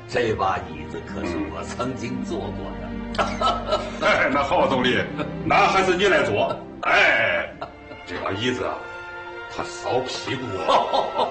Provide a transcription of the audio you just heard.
这把椅子可是我曾经坐过的。 哎，那郝总理，那还是你来坐。哎，这把椅子啊，它烧屁股啊。